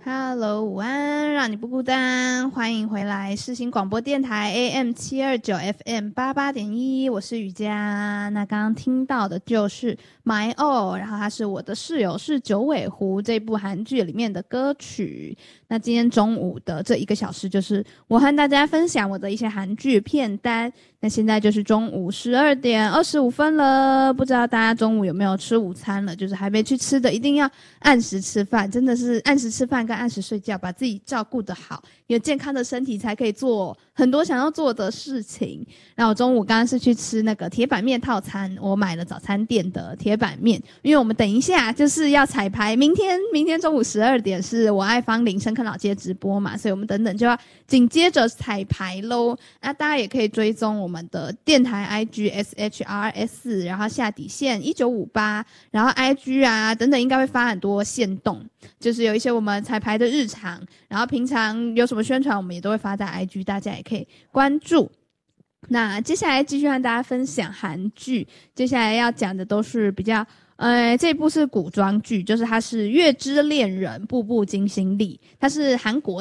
Hello， 午安，让你不孤单，欢迎回来世新广播电台 AM729 FM88.1，我是雨佳。那刚刚听到的就是My All， 然后他是我的室友是九尾狐这部韩剧里面的歌曲。那今天中午的这1个小时就是我和大家分享我的一些韩剧片单。那现在就是中午12点25分了，不知道大家中午有没有吃午餐了？就是还没去吃的一定要按时吃饭，真的是按时吃饭跟按时睡觉，把自己照顾得好，有健康的身体才可以做很多想要做的事情。那我中午刚刚是去吃那个铁板面套餐，我买了早餐店的铁板面，因为我们等一下就是要彩排，明天中午12点是我爱芳龄深坑老街直播嘛，所以我们等等就要紧接着彩排咯。那大家也可以追踪我们的电台 IG SHRS， 然后下底线1958，然后 IG 啊等等应该会发很多限动，就是有一些我们彩排的日常，然后平常有什么宣传我们也都会发在 IG， 大家也可以关注。那接下来继续和大家分享韩剧，接下来要讲的都是比较这一部是古装剧，就是它是《月之恋人》步步惊心丽，它是韩国